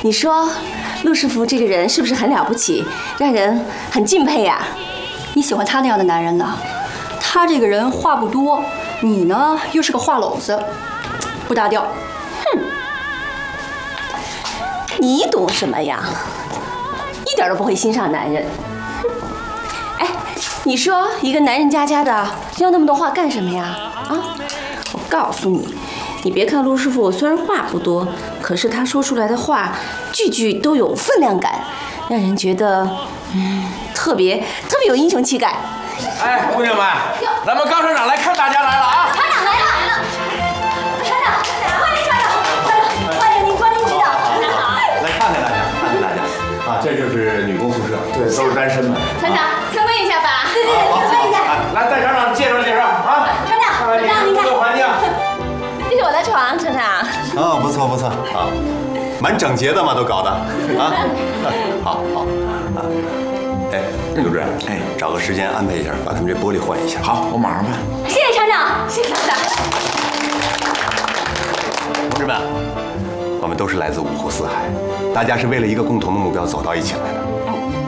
你说，陆师傅这个人是不是很了不起，让人很敬佩呀？ 你喜欢他那样的男人呢？他这个人话不多，你呢又是个话篓子，不搭调。 哼，你懂什么呀？一点都不会欣赏男人。哎，你说一个男人家家的要那么多话干什么呀？啊，我告诉你。 你别看陆师傅虽然话不多，可是他说出来的话句句都有分量感，让人觉得特别有英雄气概。 哎，姑娘们，咱们高厂长来看大家来了啊！ 厂长来了，厂长，欢迎厂长，欢迎您光临指导。 来看看大家，看看大家啊，这就是女工宿舍，对，都是单身们。 厂长，参观一下吧。对， 参观一下。 来，带厂长介绍介绍啊。 厂长，您看， 环境。 这是我的床，厂长。 啊，不错不错啊，蛮整洁的嘛，都搞的啊。好好啊，哎，刘志，哎，找个时间安排一下，把他们这玻璃换一下。 好，我马上办。 谢谢厂长，谢谢厂长。 同志们，我们都是来自五湖四海，大家是为了一个共同的目标走到一起来的。